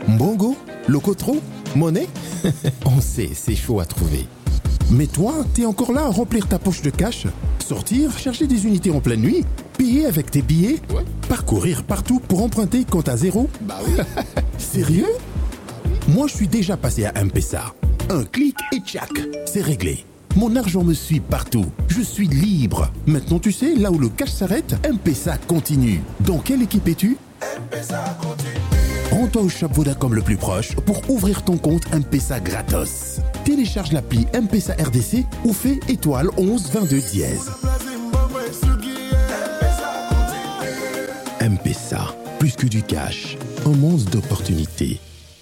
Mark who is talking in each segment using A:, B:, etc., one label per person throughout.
A: Mbongo? Locotro? Monnaie? On sait, c'est chaud à trouver. Mais toi, t'es encore là à remplir ta poche de cash? Sortir, chercher des unités en pleine nuit? Payer avec tes billets?
B: Ouais.
A: Parcourir partout pour emprunter compte à zéro?
B: Bah oui.
A: Sérieux? Moi, je suis déjà passé à M-Pesa. Un clic et tchac, c'est réglé. Mon argent me suit partout. Je suis libre. Maintenant, tu sais, là où le cash s'arrête, M-Pesa continue. Dans quelle équipe es-tu?
C: M-Pesa continue.
A: Rends-toi au shop Vodacom le plus proche pour ouvrir ton compte M-Pesa gratos. Télécharge l'appli M-Pesa RDC ou fais étoile 11 22 dièse. M-Pesa, plus que du cash, un monde d'opportunités.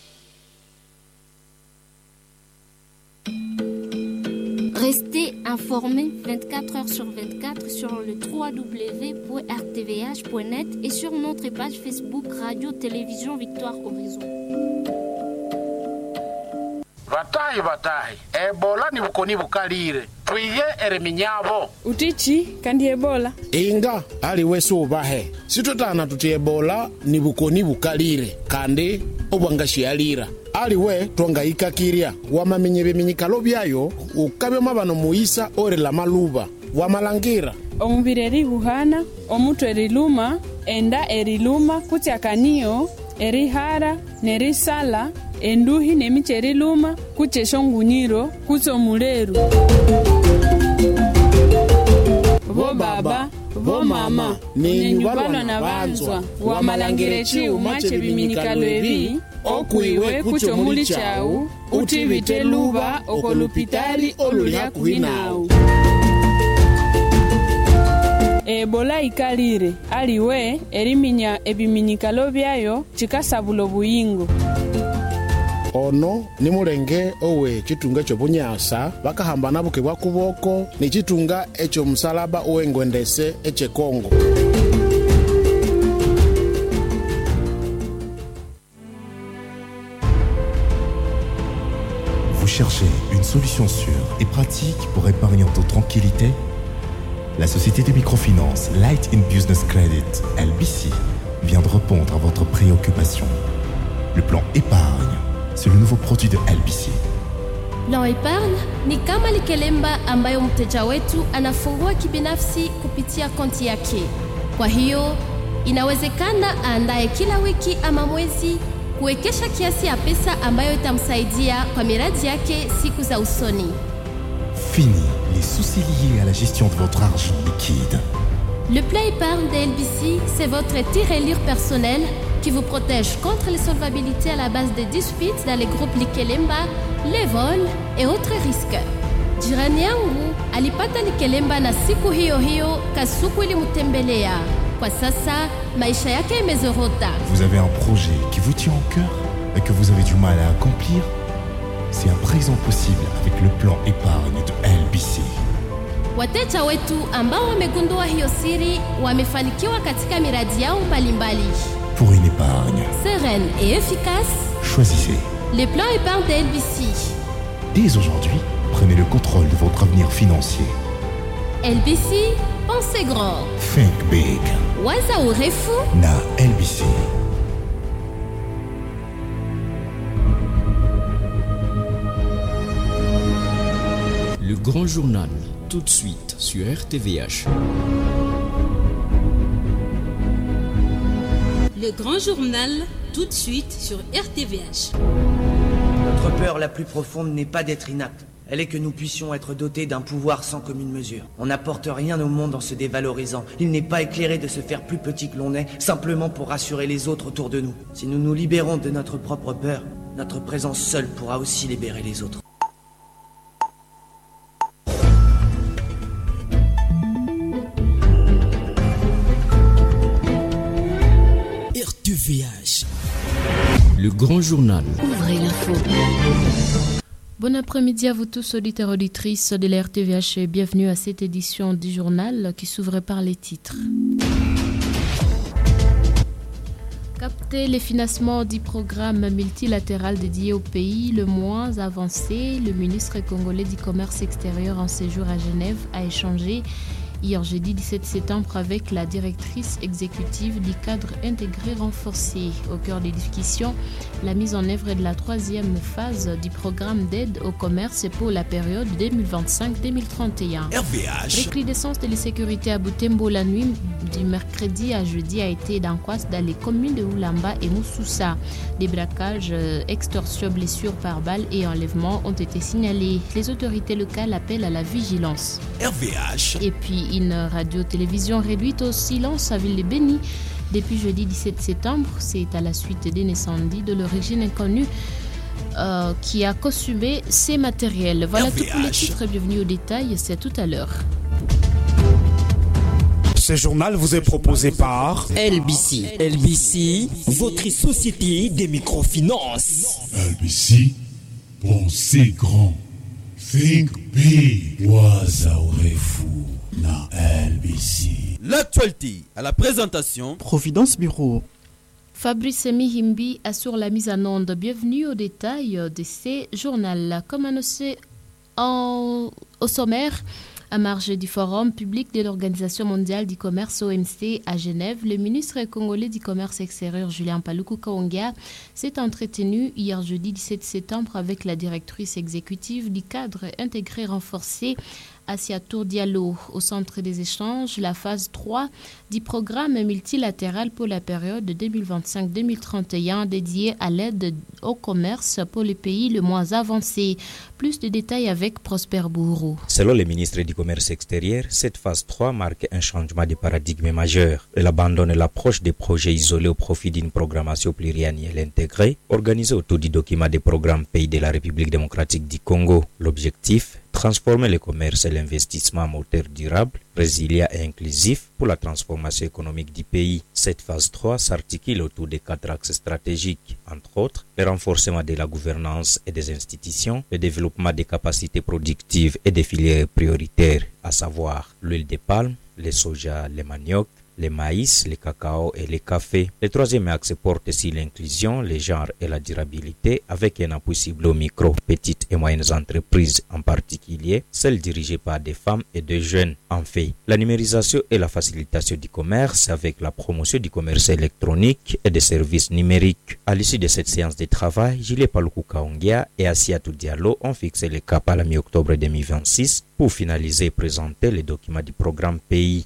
D: Restez informés 24 heures sur 24 sur le www.rtvh.net et sur notre page Facebook Radio Télévision Victoire Horizon.
E: Vatahi, Ebola ni bukoni bukalire. Tuiye ereminyabo.
F: Utichi kandi Ebola.
B: Inga ali weso bahe. Sitotana tuti Ebola ni bukoni bukalire kandi obwangashi alira. Ali we tonga ikakiria wamamenye biminyikalo byayo ukabe mabano muisa ore la maluba wamalangira
F: omubiri erihuhana omutu eriluma enda eriluma kutyakaniyo erihara nerisala enduhi nemiche eriluma kucheshongunyiro kutsomuleru bo baba bo mama nenyubalwa na banzwa wamalangire chiuma chebiminyikalo ebi okuiwe kuchomuli chau utivite luba okolupitali olulya kuhinawu Ebola ikalire aliwe eriminya ebiminyikalo byayo chikasabula buyingo
B: ono ni mulenge owe chitunga chobunyasa bakahambana buke bwa kuboko ni chitunga echo musalaba owengwendese eche Kongo.
G: Vous cherchez une solution sûre et pratique pour épargner en toute tranquillité? La société de microfinance Light in Business Credit, LBC, vient de répondre à votre préoccupation. Le plan épargne, c'est le nouveau produit de LBC.
D: Plan épargne ni kama likelemba ambayo mteja wetu anafungua kibinafsi kupitia konti yake. Kwa hiyo, inawezekana aandae kila wiki ama mwezi kuwekesha kiasi ya pesa ambayo itamsaidia kwa miradi yake siku za usoni.
G: Fini les soucis liés à la gestion de votre argent liquide.
D: Le plan épargne de LBC, c'est votre tirelire personnel qui vous protège contre les solvabilités à la base des disputes dans les groupes Likelemba, les vols et autres risques. Jirani yangu alipata Likelemba na siku hiyo hiyo kasuku ilimtembelea. Kwa sasa maisha yake imezorota.
G: Vous avez un projet qui vous tient au cœur et que vous avez du mal à accomplir? C'est un présent possible avec le plan épargne de LBC.
D: Wateja wetu ambao wamegundua hiyo siri wamefanikiwa katika miradi yao mbalimbali.
G: Pour une épargne
D: sereine et efficace,
G: choisissez
D: les plans épargne de LBC.
G: Dès aujourd'hui, prenez le contrôle de votre avenir financier.
D: LBC, pensez grand.
G: Think big.
D: Waza urefu
G: na LBC.
H: Le grand journal, tout de suite sur RTVH.
I: Le grand journal, tout de suite sur RTVH.
J: Notre peur la plus profonde n'est pas d'être inapte. Elle est que nous puissions être dotés d'un pouvoir sans commune mesure. On n'apporte rien au monde en se dévalorisant. Il n'est pas éclairé de se faire plus petit que l'on est, simplement pour rassurer les autres autour de nous. Si nous nous libérons de notre propre peur, notre présence seule pourra aussi libérer les autres.
H: RTVH. Le grand journal.
D: Ouvrez l'info. Bon après-midi à vous tous, auditeurs et auditrices de la RTVH et bienvenue à cette édition du journal qui s'ouvre par les titres. Capter les financements du programme multilatéral dédié aux pays le moins avancé, le ministre congolais du commerce extérieur en séjour à Genève a échangé hier jeudi 17 septembre avec la directrice exécutive du cadre intégré renforcé. Au cœur des discussions, la mise en œuvre de la troisième phase du programme d'aide au commerce pour la période 2025-2031. Recrudescence de l'insécurité à Butembo la nuit du mercredi à jeudi a été d'angoisse dans les communes de Oulamba et Moussoussa. Des braquages, extorsions, blessures par balle et enlèvements ont été signalés. Les autorités locales appellent à la vigilance. Et puis une radio-télévision réduite au silence à Ville-de-Béni. Depuis jeudi 17 septembre, c'est à la suite d'un incendie de l'origine inconnue qui a consumé ces matériels. Voilà tous les titres. Bienvenue au détail, c'est tout à l'heure.
C: Ce journal vous est proposé par
K: LBC. LBC, votre société des microfinances.
L: LBC, pensez grand. Think big. Wazaorefu na LBC.
M: L'actualité à la présentation
N: Providence Bureau.
D: Fabrice Mihimbi assure la mise en onde. Bienvenue au détail de ces journaux. Comme annoncé au sommaire, à marge du Forum public de l'Organisation mondiale du commerce OMC à Genève, le ministre congolais du commerce extérieur Julien Paluku Kaonga s'est entretenu hier jeudi 17 septembre avec la directrice exécutive du cadre intégré renforcé Asia Tour Diallo. Au centre des échanges, la phase 3 du programme multilatéral pour la période 2025-2031 dédié à l'aide au commerce pour les pays les moins avancés. Plus de détails avec Prosper Bourreau.
O: Selon le ministre du Commerce extérieur, cette phase 3 marque un changement de paradigme majeur. Elle abandonne l'approche des projets isolés au profit d'une programmation pluriannuelle intégrée, organisée autour du document des programmes Pays de la République démocratique du Congo. L'objectif, transformer le commerce et l'investissement en moteur durable, résilient et inclusif pour la transformation économique du pays. Cette phase 3 s'articule autour de 4 axes stratégiques, entre autres, le renforcement de la gouvernance et des institutions, le développement des capacités productives et des filières prioritaires, à savoir l'huile de palme, le soja, le manioc, les maïs, les cacao et les cafés. Le troisième axe porte sur l'inclusion, le genre et la durabilité avec un appui ciblé aux micro, petites et moyennes entreprises, en particulier celles dirigées par des femmes et des jeunes. En fait, la numérisation et la facilitation du commerce avec la promotion du commerce électronique et des services numériques. À l'issue de cette séance de travail, Julien Paluku Kaonga et Asiatou Diallo ont fixé le cap à la mi-octobre 2026 pour finaliser et présenter les documents du programme pays.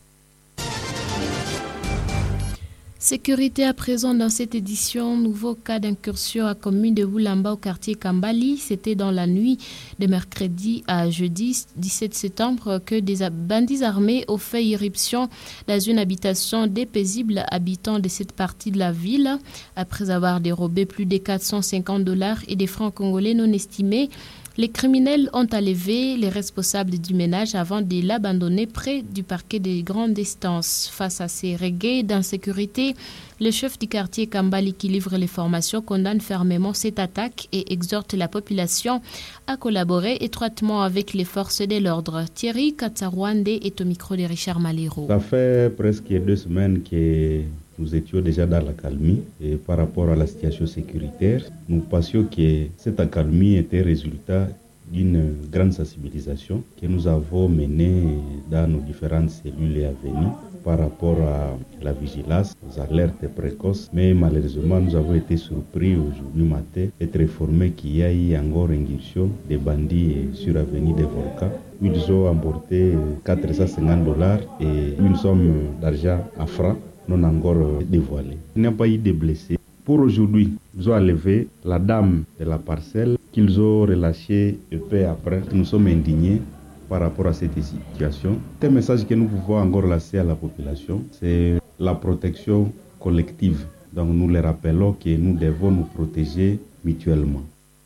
D: Sécurité à présent dans cette édition. Nouveau cas d'incursion à commune de Oulamba au quartier Kambali. C'était dans la nuit de mercredi à jeudi 17 septembre que des bandits armés ont fait irruption dans une habitation des paisibles habitants de cette partie de la ville. Après avoir dérobé plus de $450 et des francs congolais non estimés, les criminels ont enlevé les responsables du ménage avant de l'abandonner près du parquet de grande distance. Face à ces regains d'insécurité, le chef du quartier Kambali qui livre les formations condamne fermement cette attaque et exhorte la population à collaborer étroitement avec les forces de l'ordre. Thierry Katsarwande est au micro de Richard Malero.
P: Ça fait presque 2 semaines que nous étions déjà dans l'accalmie et par rapport à la situation sécuritaire, nous pensions que cette accalmie était résultat d'une grande sensibilisation que nous avons menée dans nos différentes cellules et avenues par rapport à la vigilance, aux alertes précoces. Mais malheureusement, nous avons été surpris aujourd'hui matin d'être informés qu'il y a eu encore une incursion des bandits sur l'avenue des Volcans. Ils ont emporté $450 et une somme d'argent en francs non encore dévoilée. Il n'y a pas eu de blessés. Pour aujourd'hui, ils ont enlevé la dame de la parcelle qu'ils ont relâchée peu après. Nous sommes indignés par rapport à cette situation. Un message que nous pouvons encore lancer à la population, c'est la protection collective. Donc nous les rappelons que nous devons nous protéger mutuellement.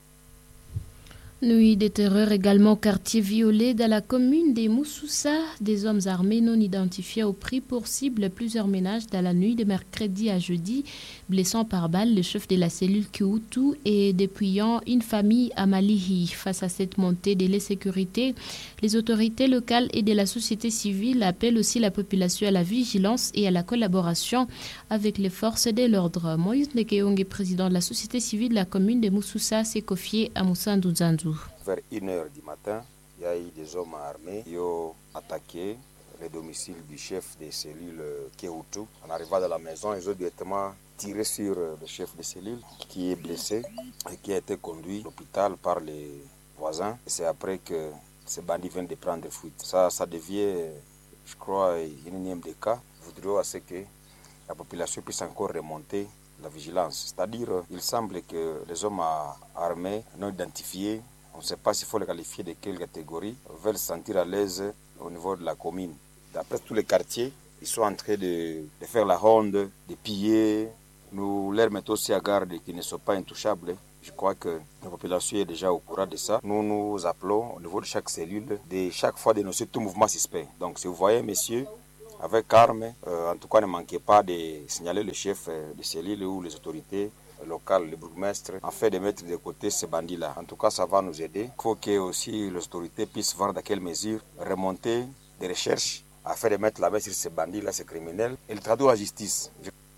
D: Nuit de terreur également au quartier violet dans la commune des Moussoussa. Des hommes armés non identifiés ont pris pour cible plusieurs ménages dans la nuit de mercredi à jeudi, blessant par balle le chef de la cellule Kioutou et dépouillant une famille à Malihi. Face à cette montée de l'insécurité, les autorités locales et de la société civile appellent aussi la population à la vigilance et à la collaboration avec les forces de l'ordre. Moïse Nekeyongue, président de la société civile de la commune de Moussoussa, s'est confié à Moussa Ndouzandou.
Q: Vers 1h du matin, il y a eu des hommes armés qui ont attaqué
N: le domicile du chef des cellules Kéoutou. En arrivant dans la maison, ils ont directement tiré sur le chef de cellule qui est blessé et qui a été conduit à l'hôpital par les voisins. Et c'est après que ces bandits viennent de prendre fuite. Ça devient, je crois, une énième des cas. Nous voudrions assez que la population puisse encore remonter la vigilance. C'est-à-dire, il semble que les hommes armés non identifiés, on ne sait pas s'il faut les qualifier de quelle catégorie, veulent se sentir à l'aise au niveau de la commune. D'après tous les quartiers, ils sont en train de faire la ronde, de piller. Nous leur mettons aussi à garde qu'ils ne sont pas intouchables. Je crois que la population est déjà au courant de ça. Nous appelons au niveau de chaque cellule, de chaque fois dénoncer tout mouvement suspect. Donc si vous voyez, messieurs, avec armes, en tout cas ne manquez pas de signaler le chef de cellule ou les autorités locales, le bourgmestre, afin de mettre de côté ces bandits-là. En tout cas, ça va nous aider. Il faut que aussi les autorités puissent voir dans quelle mesure remonter des recherches afin de mettre la main sur ces bandits-là, ces criminels, et le traduire à la justice.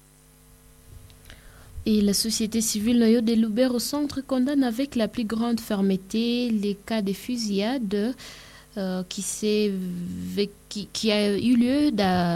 D: Et la société civile Noyau de Lubero Centre condamne avec la plus grande fermeté les cas de fusillade qui a eu lieu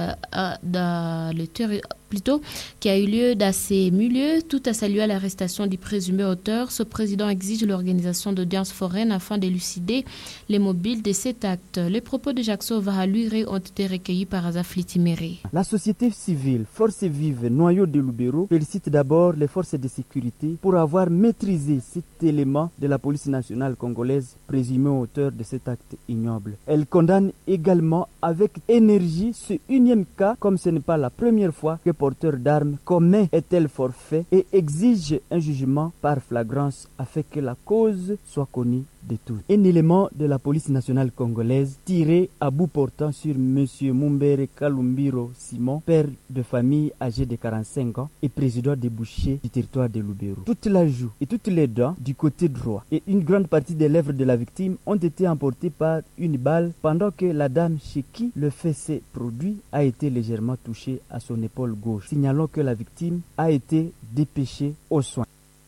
D: qui a eu lieu dans ces milieux. Tout a salué l'arrestation du présumé auteur. Ce président exige l'organisation d'audiences foraines afin d'élucider les mobiles de cet acte. Les propos de Jackson Vahalure ont été recueillis par Azaf Litiméré.
Q: La société civile, Forces Vives, Noyau de Lubero, félicite d'abord les forces de sécurité pour avoir maîtrisé cet élément de la police nationale congolaise présumé auteur de cet acte ignoble. Elle condamne également avec énergie ce unième cas, comme ce n'est pas la première fois que porteur d'armes commet un tel forfait, et exige un jugement par flagrance afin que la cause soit connue de tous. Un élément de la police nationale congolaise tiré à bout portant sur M. Mumbere Kalumbiro Simon, père de famille âgé de 45 ans et président des bouchers du territoire de Lubero. Toute la joue et toutes les dents du côté droit et une grande partie des lèvres de la victime ont été emportées par une balle, pendant que la dame chez qui le fait s'est produit a été légèrement touchée à son épaule gauche. Signalons que la victime a été dépêchée aux soins.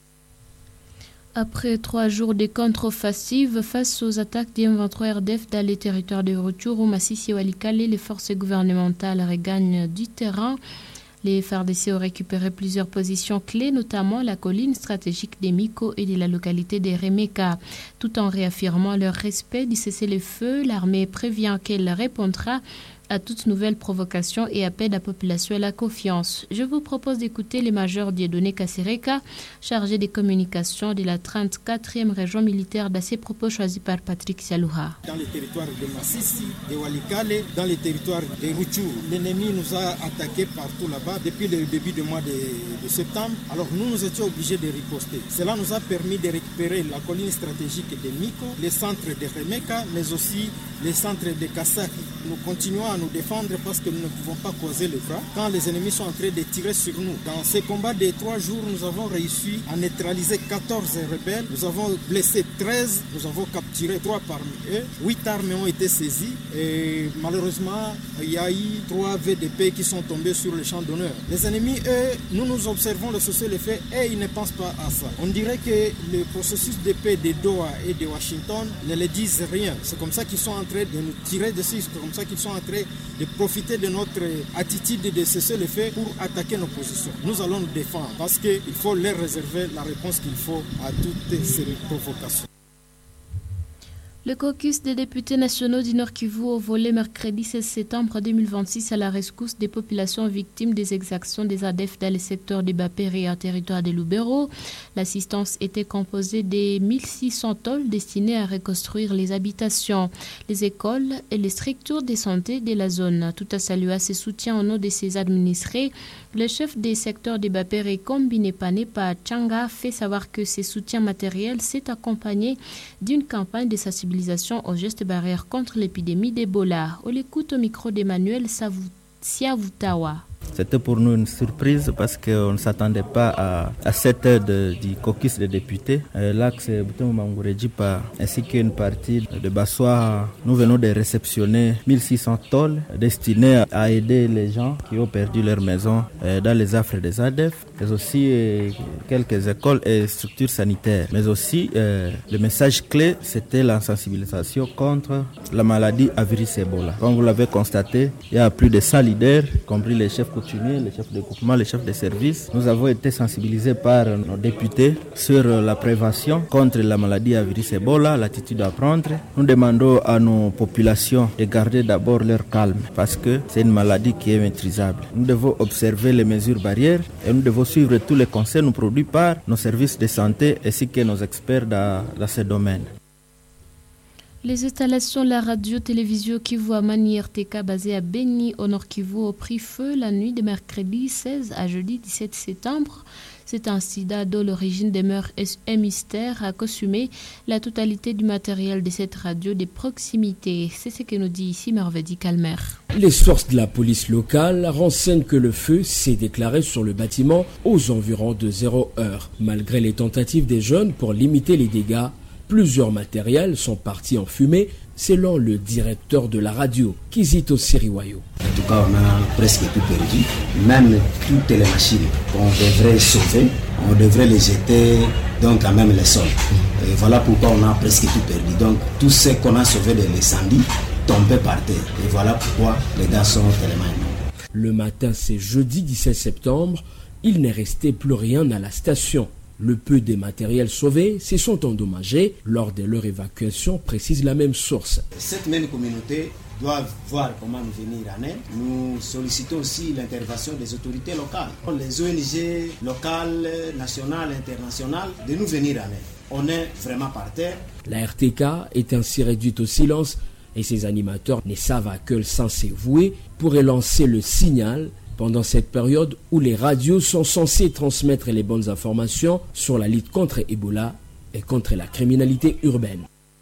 D: Après 3 jours de contre-offensive face aux attaques du M23 RDF dans les territoires de Rutshuru, Masisi et Walikale, les forces gouvernementales regagnent du terrain. Les FARDC ont récupéré plusieurs positions clés, notamment la colline stratégique des Miko et de la localité de Remeka. Tout en réaffirmant leur respect du cessez-le-feu, l'armée prévient qu'elle répondra à toute nouvelle provocation et appelle la population à la confiance. Je vous propose d'écouter les majors Dieudonné Kassereka, chargé des communications de la 34e région militaire, dans ses propos choisis par Patrick Sialouha.
R: Dans les territoires de Massissi, de Walikale, dans les territoires de Rutshuru, l'ennemi nous a attaqués partout là-bas depuis le début du mois de septembre. Alors nous étions obligés de riposter. Cela nous a permis de récupérer la colline stratégique de Miko, les centres de Remeka, mais aussi les centres de Kassaki. Nous continuons à nous défendre parce que nous ne pouvons pas croiser les bras quand les ennemis sont en train de tirer sur nous. Dans ces combats de 3 jours, nous avons réussi à neutraliser 14 rebelles. Nous avons blessé 13, nous avons capturé 3 parmi eux. 8 armes ont été saisies et malheureusement, il y a eu 3 VDP qui sont tombés sur le champ d'honneur. Les ennemis, eux, nous observons le cessez-le-feu et ils ne pensent pas à ça. On dirait que le processus de paix de Doha et de Washington ne les disent rien. C'est comme ça qu'ils sont en train de nous tirer dessus, c'est comme ça qu'ils sont en train de profiter de notre attitude de cesser le feu pour attaquer nos positions. Nous allons nous défendre parce qu'il faut leur réserver la réponse qu'il faut à toutes ces provocations.
D: Le caucus des députés nationaux du Nord Kivu a volé mercredi 16 septembre 2026 à la rescousse des populations victimes des exactions des ADF dans le secteur de Bapere et en territoire de Lubero. L'assistance était composée de 1600 tôles destinées à reconstruire les habitations, les écoles et les structures de santé de la zone. Tout à saluer ses soutiens au nom de ses administrés. Le chef des secteurs de Bapere, Combiné Panepa Changa, fait savoir que ces soutiens matériels s'est accompagné d'une campagne de sensibilisation aux gestes barrières contre l'épidémie d'Ebola. On l'écoute au micro d'Emmanuel Siavutawa.
S: C'était pour nous une surprise parce qu'on ne s'attendait pas à cette aide du caucus des députés. L'axe Bouton-Mangouredjipa ainsi qu'une partie de Bassoa, nous venons de réceptionner 1600 tôles destinées à aider les gens qui ont perdu leur maison dans les affres des ADF. mais aussi quelques écoles et structures sanitaires. Mais aussi, le message clé, c'était la sensibilisation contre la maladie à virus Ebola. Comme vous l'avez constaté, il y a plus de 100 leaders, y compris les chefs coutumiers, les chefs de groupement, les chefs de service. Nous avons été sensibilisés par nos députés sur la prévention contre la maladie à virus Ebola, l'attitude à prendre. Nous demandons à nos populations de garder d'abord leur calme parce que c'est une maladie qui est maîtrisable. Nous devons observer les mesures barrières et nous devons suivre tous les conseils nous produits par nos services de santé ainsi que nos experts dans ce domaine.
T: Les installations de la radio-télévision Kivu Amani RTK basée à Beni au Nord Kivu ont pris feu la nuit de mercredi 16 à jeudi 17 septembre. C'est un incident dont l'origine demeure un mystère à consommer la totalité du matériel de cette radio de proximité. C'est ce que nous dit ici Mervedi Calmer.
U: Les sources de la police locale renseignent que le feu s'est déclaré sur le bâtiment aux environs de 0 heure. Malgré les tentatives des jeunes pour limiter les dégâts, plusieurs matériels sont partis en fumée, selon le directeur de la radio, Kizito Siriwayo.
V: En tout cas, on a presque tout perdu. Même toutes les machines qu'on devrait sauver, on devrait les jeter donc à même les sols. Et voilà pourquoi on a presque tout perdu. Donc tout ce qu'on a sauvé de l'incendie tombait par terre. Et voilà pourquoi les dégâts sont tellement énormes.
U: Le matin, c'est jeudi 17 septembre, il n'est resté plus rien à la station. Le peu des matériels sauvés se sont endommagés lors de leur évacuation, précise la même source.
V: Cette même communauté doit voir comment nous venir en aide. Nous sollicitons aussi l'intervention des autorités locales, les ONG locales, nationales, internationales, de nous venir en aide. On est vraiment par terre.
U: La RTK est ainsi réduite au silence et ses animateurs ne savent à quel sens se vouer pour relancer le signal pendant cette période où les radios sont censées transmettre les bonnes informations sur la lutte contre Ebola et contre la criminalité urbaine.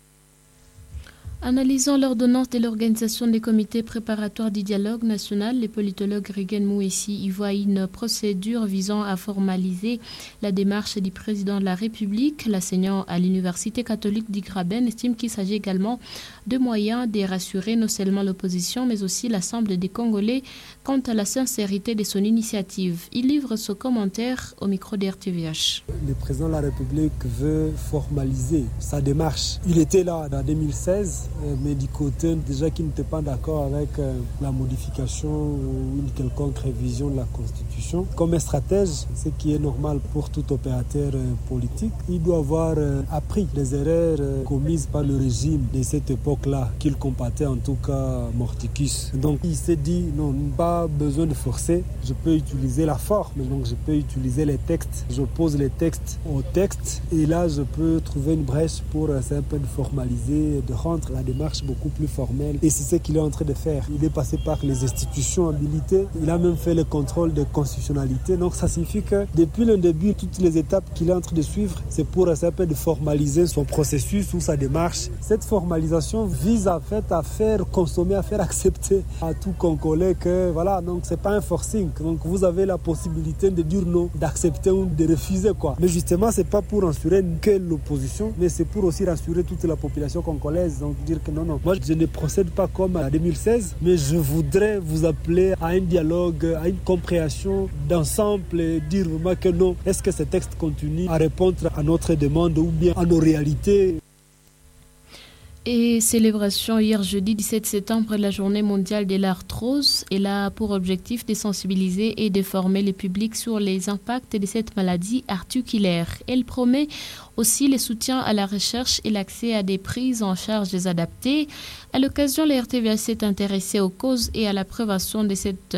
T: Analysant l'ordonnance de l'organisation des comités préparatoires du dialogue national, le politologue Rigen Mouessi y voit une procédure visant à formaliser la démarche du président de la République. L'enseignant à l'Université catholique d'Igraben estime qu'il s'agit également de moyens de rassurer non seulement l'opposition, mais aussi l'Assemblée des Congolais quant à la sincérité de son initiative. Il livre ce commentaire au micro de RTVH.
W: Le président de la République veut formaliser sa démarche. Il était là en 2016. Mais du côté déjà qui n'était pas d'accord avec la modification ou une quelconque révision de la Constitution. Comme stratège, ce qui est normal pour tout opérateur politique, il doit avoir appris les erreurs commises par le régime de cette époque-là, qu'il compatait en tout cas Morticus. Donc il s'est dit, non, pas besoin de forcer, je peux utiliser la forme, donc je peux utiliser les textes, je pose les textes au texte et là je peux trouver une brèche pour un peu de formaliser, de rendre la démarche beaucoup plus formelle et c'est ce qu'il est en train de faire. Il est passé par les institutions habilitées, il a même fait le contrôle de constitutionnalité, donc ça signifie que depuis le début, toutes les étapes qu'il est en train de suivre, c'est pour un peu de formaliser son processus ou sa démarche. Cette formalisation vise à faire consommer, à faire accepter à tout Congolais que voilà, donc c'est pas un forcing, donc vous avez la possibilité de dire non, d'accepter ou de refuser quoi. Mais justement, c'est pas pour rassurer que l'opposition, mais c'est pour aussi rassurer toute la population congolaise, donc dire que non, moi je ne procède pas comme en 2016, mais je voudrais vous appeler à un dialogue, à une compréhension d'ensemble et dire vraiment que non, est-ce que ce texte continue à répondre à notre demande ou bien à nos réalités.
T: Et célébration hier jeudi 17 septembre, la journée mondiale de l'arthrose. Elle a pour objectif de sensibiliser et de former le public sur les impacts de cette maladie articulaire. Elle promet aussi le soutien à la recherche et l'accès à des prises en charge adaptées. À l'occasion, la RTVH s'est intéressée aux causes et à la prévention de cette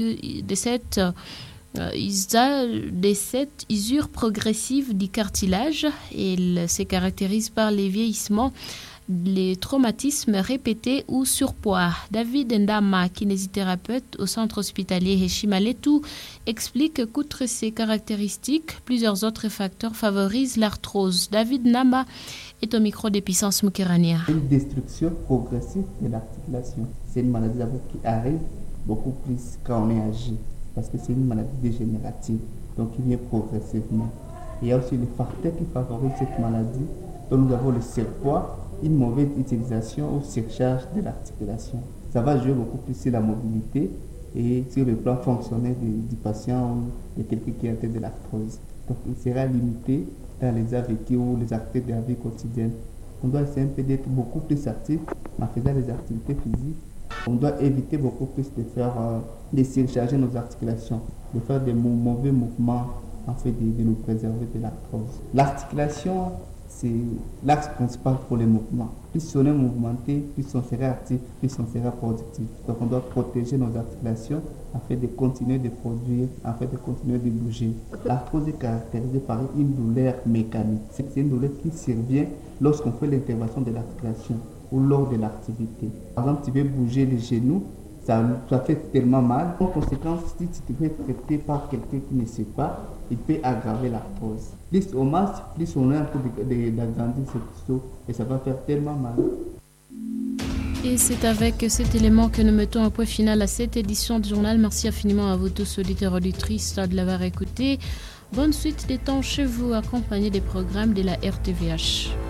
T: usure progressive du cartilage. Elle se caractérise par les vieillissements, les traumatismes répétés ou surpoids. David Ndama, kinésithérapeute au centre hospitalier Heshimaletu, explique qu'outre ces caractéristiques, plusieurs autres facteurs favorisent l'arthrose. David Ndama est au micro de Puissance Mukirania.
X: Une destruction progressive de l'articulation. C'est une maladie qui arrive beaucoup plus quand on est âgé, parce que c'est une maladie dégénérative, donc il vient progressivement. Il y a aussi les facteurs qui favorisent cette maladie, dont nous avons le surpoids, une mauvaise utilisation ou surcharge de l'articulation. Ça va jouer beaucoup plus sur la mobilité et sur le plan fonctionnel du patient ou de quelqu'un qui a atteint de l'arthrose. Donc il sera limité dans les AVT ou les activités de la vie quotidienne. On doit essayer un peu d'être beaucoup plus actif en faisant les activités physiques. On doit éviter beaucoup plus de surcharger nos articulations, de faire des mauvais mouvements en fait de nous préserver de l'arthrose. L'articulation, c'est l'axe principal pour les mouvements. Plus on est mouvementé, plus on sera actif, plus on sera productif. Donc on doit protéger nos articulations afin de continuer de produire, afin de continuer de bouger. L'arthrose est caractérisée par une douleur mécanique. C'est une douleur qui survient lorsqu'on fait l'intervention de l'articulation ou lors de l'activité. Par exemple, tu veux bouger les genoux, ça fait tellement mal. En conséquence, si tu te fais traiter par quelqu'un qui ne sait pas, il peut aggraver l'arthrose. Plus on masse, plus on a un peu d'agrandir ce tissu et ça va faire tellement mal.
T: Et c'est avec cet élément que nous mettons un point final à cette édition du journal. Merci infiniment à vous tous, auditeurs et auditrices, de l'avoir écouté. Bonne suite des temps chez vous, accompagnés des programmes de la RTVH.